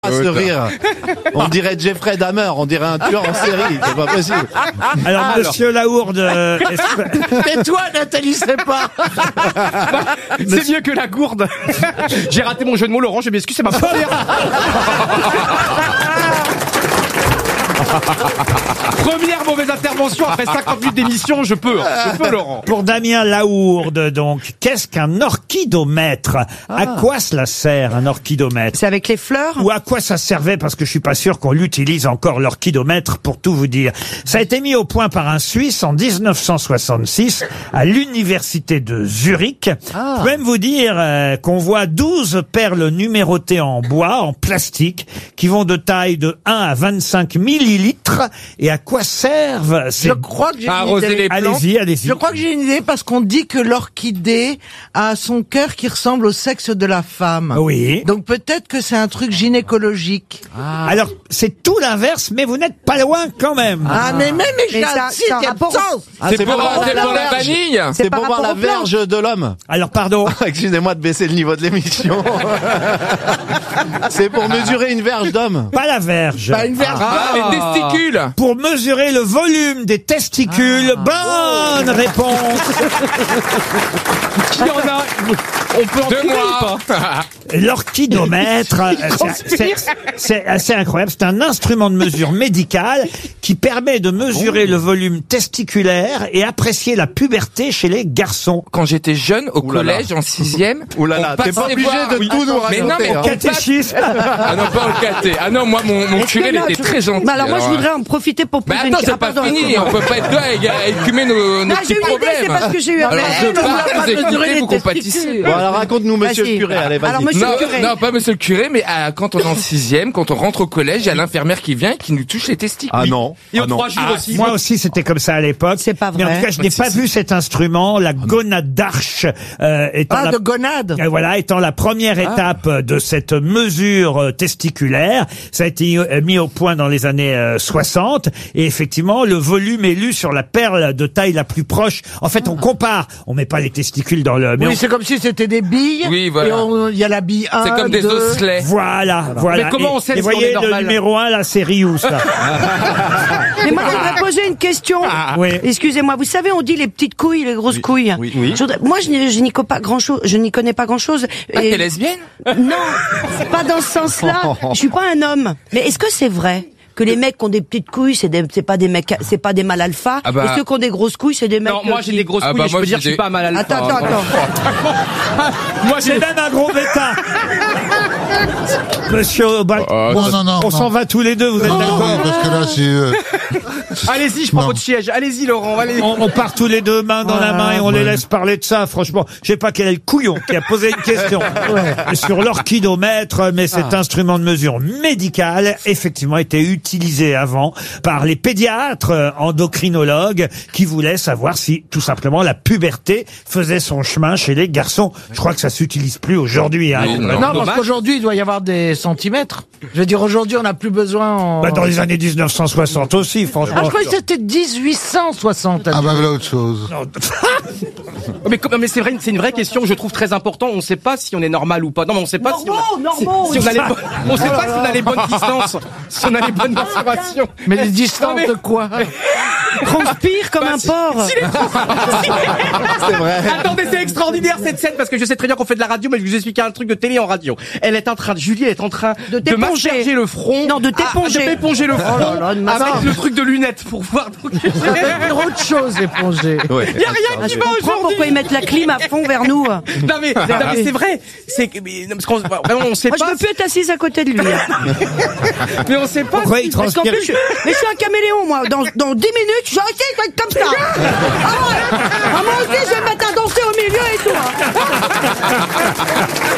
Ce rire. On dirait Jeffrey Dahmer, on dirait un tueur en série, c'est pas possible. Alors, monsieur Laourde, Tais-toi, Nathalie Srépa. C'est mieux que la gourde. J'ai raté mon jeu de mots, Laurent, je m'excuse, c'est ma première. Première mauvaise intervention après 50 minutes d'émission, je peux, Laurent. pour Damien Laourde, donc, qu'est-ce qu'un orchidomètre? À quoi cela sert, un orchidomètre? C'est avec les fleurs? Ou à quoi ça servait, parce que je suis pas sûr qu'on l'utilise encore, l'orchidomètre, pour tout vous dire. Ça a été mis au point par un Suisse en 1966 à l'université de Zurich. Je peux même vous dire qu'on voit 12 perles numérotées en bois, en plastique, qui vont de taille de 1 à 25 millilitres. Et à quoi servent ces... Je crois que j'ai une Arroser idée. les plantes. Allez-y, allez-y. Je crois que j'ai une idée parce qu'on dit que l'orchidée a son cœur qui ressemble au sexe de la femme. Oui. Donc peut-être que c'est un truc gynécologique. Alors, c'est tout l'inverse, mais vous n'êtes pas loin quand même. Mais Mais j'ai ça- un ça a sixième rapport- sens. C'est pour la verge. vanille. C'est par pour voir la rapport aux plantes. verge de l'homme. Alors, pardon. Excusez-moi de baisser le niveau de l'émission. C'est pour mesurer une verge d'homme. Pas la verge. Bah, une verge. Ah, les testicules. Pour mesurer le volume des testicules. Bonne réponse. Qui en a? On peut en De trouver moi. ou pas? L'orchidomètre, c'est assez incroyable. C'est un instrument de mesure médical qui permet de mesurer le volume testiculaire et apprécier la puberté chez les garçons. Quand j'étais jeune, au Ouh là là. collège, en 6e, Ouh là là, on t'es pas passait obligé voir- de tout nous Mais non, raconter, mais hein. on passe- Catéchisme. Ah non, pas au caté. Ah non, moi, mon Est-ce curé, que il là, était tu- très gentil. Mais alors moi, je Alors, voudrais en profiter pour Mais poser attends, une c'est pas pardon, fini. On peut pas être là et écumer nos Non, petits j'ai eu une idée, c'est problèmes. parce que j'ai eu un Alors, je mail, veux on pas l'a pas vous mesuré écouter, les vous compatissez. testicules. Bon, alors raconte-nous, monsieur Vas-y. le curé, allez, vas-y. Alors, monsieur Non, le curé. non, pas monsieur le curé, mais quand on est en 6e, quand on rentre au collège, il y a l'infirmière qui vient et qui nous touche les testicules. Ah non. Et Ah aux non. 3 jours aussi. Moi aussi, c'était comme ça à l'époque. C'est pas Mais en vrai. tout cas, je n'ai pas vu cet instrument, la gonadarche, étant Ah, la... de gonade. Voilà, étant la première étape de cette mesure testiculaire. Ça a été mis au point dans les années 60. Et effectivement, le volume est lu sur la perle de taille la plus proche. En fait, on compare. On met pas les testicules dans le... mais Oui, on- c'est comme si c'était des billes. Oui, voilà. Et il y a la bille 1, C'est comme des 2. osselets. Voilà, voilà. Mais comment on sait et si vous on voyez, est le normal numéro 1, là, c'est Rius, là. Mais moi, je voudrais poser une question. Oui. Excusez-moi, vous savez, on dit les petites couilles, les grosses couilles. oui. Moi, je n'y connais pas grand-chose. Je n'y connais pas grand-chose. Ah, Et- t'es lesbienne? Non, c'est pas dans ce sens-là. Je suis pas un homme. Mais est-ce que c'est vrai que les mecs qui ont des petites couilles, c'est pas des mecs, c'est pas des mâles alpha? Ah bah- Et ceux qui ont des grosses couilles, c'est des mecs. Non, moi j'ai des grosses Ah couilles bah et je moi, peux dire que j'ai je suis pas mal alpha. Attends. Moi C'est j'ai même un gros bêta. Monsieur, on s'en va tous les deux, vous êtes d'accord? Parce que là, c'est... Allez-y, je prends Non. votre siège. Allez-y, Laurent. Allez. On part tous les deux main dans la main et on les ouais. laisse parler de ça. Franchement, je sais pas quel est le couillon qui a posé une question sur l'orchidomètre, mais cet instrument de mesure médical, effectivement, était utilisé avant par les pédiatres endocrinologues qui voulaient savoir si, tout simplement, la puberté faisait son chemin chez les garçons. Je crois que ça s'utilise plus aujourd'hui. Hein. Oui, Non, Dommage. parce qu'aujourd'hui, il doit y avoir des centimètres. Je veux dire, aujourd'hui, on n'a plus besoin en... Bah, dans les années 1960 aussi, franchement. Ah, je croyais que c'était 1860. Ah bah voilà autre chose. Mais c'est vrai, c'est une vraie question que je trouve très importante. On ne sait pas si on est normal ou pas. Non, mais on ne sait pas Normaux, si on a les bonnes, on sait pas si on a les bonnes distances, si on a les bonnes mensurations. Mais les distances Non, mais- de quoi? transpire comme un porc. C'est vrai. Attendez, c'est extraordinaire cette scène parce que je sais très bien qu'on fait de la radio, mais je vais vous expliquer un truc de télé en radio. Julie est en train De de t'éponger. m'asperger le front. Non, de t'éponger. De m'éponger le front. là là, de avec m'asperger. le truc de lunettes pour voir. Donc, C'est autre chose, éponger. Ouais. y a rien qui Je va comprends aujourd'hui. pourquoi ils mettent la clim à fond vers nous. Moi, Non mais c'est vrai. Non, parce qu'on vraiment on sait je pas. veux plus être assise à côté de lui. Mais on sait pas. Pourquoi il Parce qu'en transpire? plus, mais je suis un caméléon, moi. Dans 10 minutes, je vais arrêter d'être comme ça. Ah ouais. Ah, moi aussi, je vais me mettre à danser au milieu et tout. Hein.